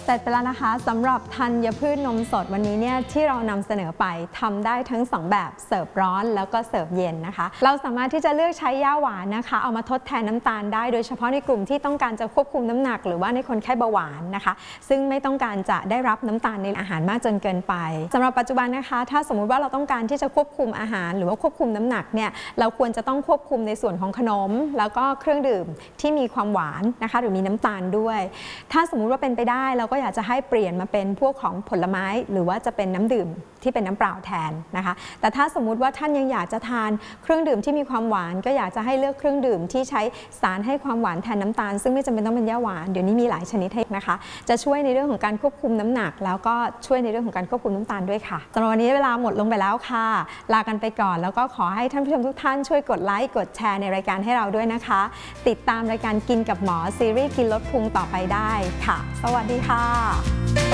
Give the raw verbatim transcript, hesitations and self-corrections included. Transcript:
เสร็จไปแล้วนะคะสำหรับธัญพืชนมสดวันนี้เนี่ยที่เรานำเสนอไปทำได้ทั้งสองแบบเสิร์ฟร้อนแล้วก็เสิร์ฟเย็นนะคะเราสามารถที่จะเลือกใช้ย่าหวานนะคะเอามาทดแทนน้ำตาลได้โดยเฉพาะในกลุ่มที่ต้องการจะควบคุมน้ำหนักหรือว่าในคนไข้เบาหวานนะคะซึ่งไม่ต้องการจะได้รับน้ำตาลในอาหารมากจนเกินไปสำหรับปัจจุบันนะคะถ้าสมมุติว่าเราต้องการที่จะควบคุมอาหารหรือว่าควบคุมน้ำหนักเนี่ยเราควรจะต้องควบคุมในส่วนของขนมแล้วก็เครื่องดื่มที่มีความหวานนะคะหรือมีน้ำตาลด้วยถ้าสมมุติว่าเป็นไปได้เราก็อยากจะให้เปลี่ยนมาเป็นพวกของผลไม้หรือว่าจะเป็นน้ำดื่มที่เป็นน้ำเปล่าแทนนะคะแต่ถ้าสมมุติว่าท่านยังอยากจะทานเครื่องดื่มที่มีความหวานก็อยากจะให้เลือกเครื่องดื่มที่ใช้สารให้ความหวานแทนน้ำตาลซึ่งไม่จำเป็นต้องเป็นย่าหวานเดี๋ยวนี้มีหลายชนิดให้นะคะจะช่วยในเรื่องของการควบคุมน้ำหนักแล้วก็ช่วยในเรื่องของการควบคุมน้ำตาลด้วยค่ะสำหรับวันนี้เวลาหมดลงไปแล้วค่ะลากันไปก่อนแล้วก็ขอให้ท่านผู้ชมทุกท่านช่วยกดไลค์กดแชร์ในรายการให้เราด้วยนะคะติดตามรายการกินกับหมอซีรีส์กินลดพุงต่อไปได้ค่ะสวัสดีค่ะ